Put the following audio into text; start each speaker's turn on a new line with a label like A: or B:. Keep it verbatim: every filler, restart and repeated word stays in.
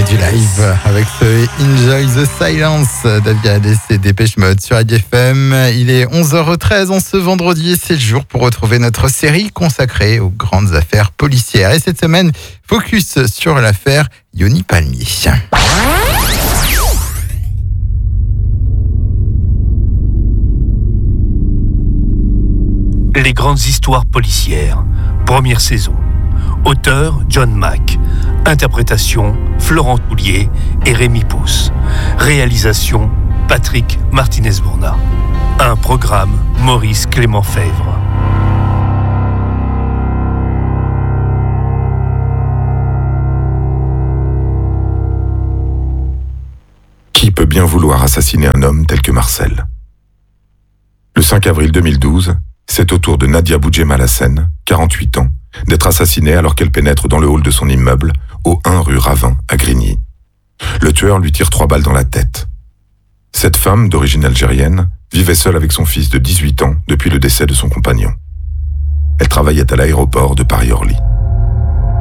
A: et du live avec ce Enjoy the Silence d'Adviades et Dépêche Mode sur A D F M. Il est onze heures treize en ce vendredi et c'est le jour pour retrouver notre série consacrée aux grandes affaires policières. Et cette semaine, focus sur l'affaire Yoni Palmier.
B: Les grandes histoires policières, première saison. Auteur John Mack. Interprétation Florent Toulier et Rémi Pousse. Réalisation Patrick Martinez-Bourna. Un programme Maurice Clément Fèvre.
C: Qui peut bien vouloir assassiner un homme tel que Marcel ? Le cinq avril deux mille douze, c'est au tour de Nadia Boudjema-Lassène, quarante-huit ans, d'être assassinée alors qu'elle pénètre dans le hall de son immeuble, au un rue Ravin, à Grigny. Le tueur lui tire trois balles dans la tête. Cette femme, d'origine algérienne, vivait seule avec son fils de dix-huit ans depuis le décès de son compagnon. Elle travaillait à l'aéroport de Paris-Orly.